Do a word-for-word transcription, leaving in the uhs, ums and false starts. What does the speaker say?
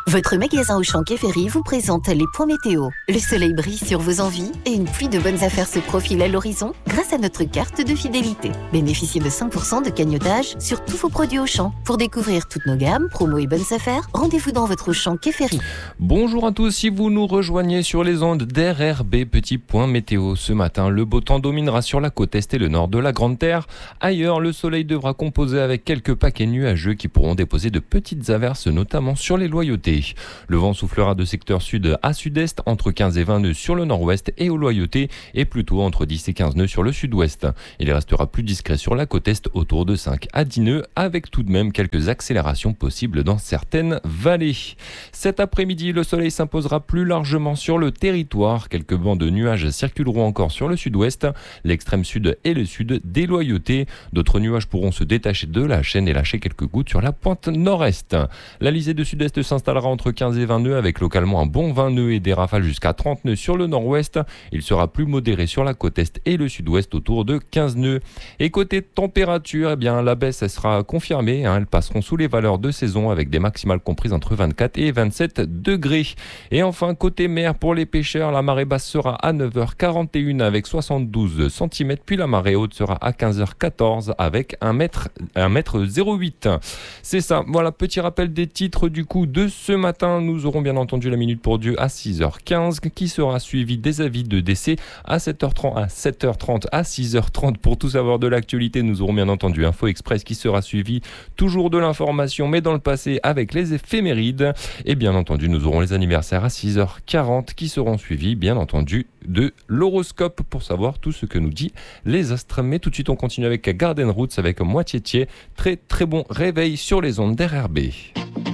Votre magasin Auchan Quai Ferry vous présente les points météo. Le soleil brille sur vos envies et une pluie de bonnes affaires se profile à l'horizon grâce à notre carte de fidélité. Bénéficiez de cinq pour cent de cagnotage sur tous vos produits Auchan. Pour découvrir toutes nos gammes, promos et bonnes affaires, rendez-vous dans votre Auchan Quai Ferry. Bonjour à tous, si vous nous rejoignez sur les ondes d'R R B, petit point météo. Ce matin, le beau temps dominera sur la côte est et le nord de la Grande Terre. Ailleurs, le soleil devra composer avec quelques paquets nuageux qui pourront déposer de petites averses, notamment sur les loyautés. Le vent soufflera de secteur sud à sud-est, entre quinze et vingt nœuds sur le nord-ouest et aux loyautés, et plutôt entre dix et quinze nœuds sur le sud-ouest. Il restera plus discret sur la côte est, autour de cinq à dix nœuds, avec tout de même quelques accélérations possibles dans certaines vallées. Cet après-midi, le soleil s'imposera plus largement sur le territoire. Quelques bancs de nuages circuleront encore sur le sud-ouest, l'extrême sud et le sud des loyautés. D'autres nuages pourront se détacher de la chaîne et lâcher quelques gouttes sur la pointe nord-est. La lisée de sud-est s'installera entre quinze et vingt nœuds, avec localement un bon vingt nœuds et des rafales jusqu'à trente nœuds sur le nord-ouest. Il sera plus modéré sur la côte est et le sud-ouest, autour de quinze nœuds. Et côté température, eh bien, la baisse elle sera confirmée. Hein, elles passeront sous les valeurs de saison, avec des maximales comprises entre vingt-quatre et vingt-sept degrés. Et enfin, côté mer, pour les pêcheurs, la marée basse sera à neuf heures quarante et une avec soixante-douze centimètres, puis la marée haute sera à quinze heures quatorze avec un mètre zéro huit. C'est ça, voilà, petit rappel des titres du coup de ce matin. Nous aurons bien entendu la Minute pour Dieu à six heures quinze, qui sera suivi des avis de décès à sept heures trente, à sept heures trente, à six heures trente. Pour tout savoir de l'actualité, nous aurons bien entendu Info Express qui sera suivi toujours de l'information, mais dans le passé avec les éphémérides. Et bien entendu, nous aurons les anniversaires à six heures quarante qui seront suivis, bien entendu, de l'horoscope pour savoir tout ce que nous dit les astres. Mais tout de suite, on continue avec Garden Roots avec Moitié Tiers. Très très bon réveil sur les ondes d'R R B.